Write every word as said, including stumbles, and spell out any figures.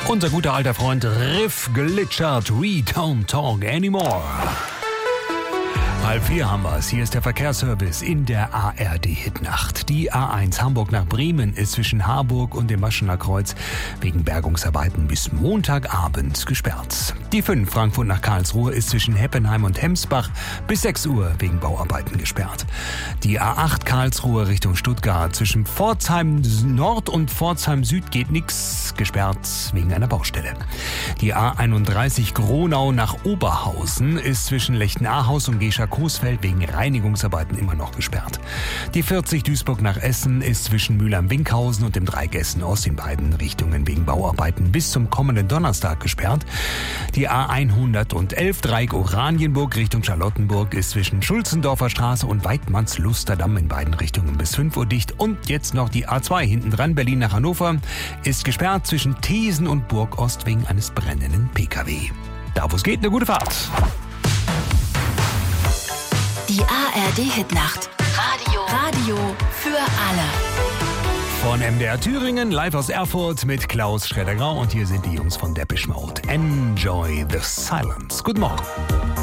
Unser guter alter Freund Riff Glitchert, We Don't Talk Anymore. Halb vier haben wir's. Hier ist der Verkehrsservice in der A R D-Hitnacht. Die A eins Hamburg nach Bremen ist zwischen Harburg und dem Maschener Kreuz wegen Bergungsarbeiten bis Montagabend gesperrt. Die fünf Frankfurt nach Karlsruhe ist zwischen Heppenheim und Hemsbach bis sechs Uhr wegen Bauarbeiten gesperrt. Die A acht Karlsruhe Richtung Stuttgart zwischen Pforzheim Nord und Pforzheim Süd geht nix, gesperrt wegen einer Baustelle. Die A einunddreißig Gronau nach Oberhausen ist zwischen Lechten-Ahaus und Gescher-Coesfeld wegen Reinigungsarbeiten immer noch gesperrt. Die vierzig Duisburg nach Essen ist zwischen Mülheim-Winkhausen und dem Dreieck Essen-Ost in beiden Richtungen wegen Bauarbeiten bis zum kommenden Donnerstag gesperrt. Die A hundertelf Dreieck Oranienburg Richtung Charlottenburg ist zwischen Schulzendorfer Straße und Weidmanns-Lusterdamm in beiden Richtungen bis fünf Uhr dicht. Und jetzt noch die A zwei hinten dran, Berlin nach Hannover, ist gesperrt zwischen Thesen und Burgost wegen eines brennenden P K W. Da wo es geht, eine gute Fahrt. Die A R D-Hitnacht. Radio. Radio für alle. Von M D R Thüringen, live aus Erfurt mit Klaus Schredder-Grau. Und hier sind die Jungs von Depeche Mode. Enjoy the silence. Guten Morgen.